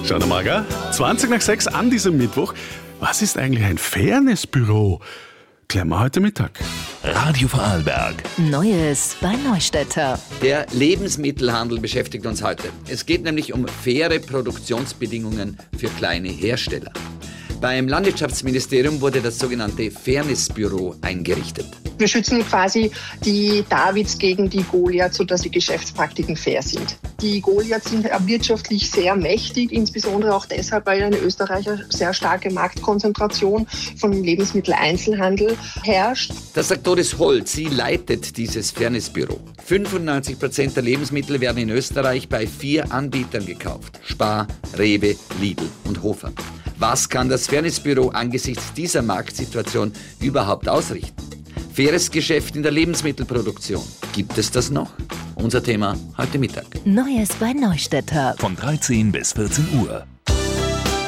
Schauen wir mal, gell? 20 nach 6 an diesem Mittwoch. Was ist eigentlich ein Fairnessbüro? Klären wir heute Mittag. Radio Vorarlberg. Neues bei Neustädter. Der Lebensmittelhandel beschäftigt uns heute. Es geht nämlich um faire Produktionsbedingungen für kleine Hersteller. Beim Landwirtschaftsministerium wurde das sogenannte Fairnessbüro eingerichtet. Wir schützen quasi die Davids gegen die Goliaths, sodass die Geschäftspraktiken fair sind. Die Goliaths sind wirtschaftlich sehr mächtig, insbesondere auch deshalb, weil in Österreich eine sehr starke Marktkonzentration von Lebensmitteleinzelhandel herrscht. Das sagt Doris Holt, sie leitet dieses Fairnessbüro. 95% der Lebensmittel werden in Österreich bei 4 Anbietern gekauft: Spar, Rewe, Lidl und Hofer. Was kann das Fairnessbüro angesichts dieser Marktsituation überhaupt ausrichten? Faires Geschäft in der Lebensmittelproduktion. Gibt es das noch? Unser Thema heute Mittag. Neues bei Neustädter. Von 13 bis 14 Uhr.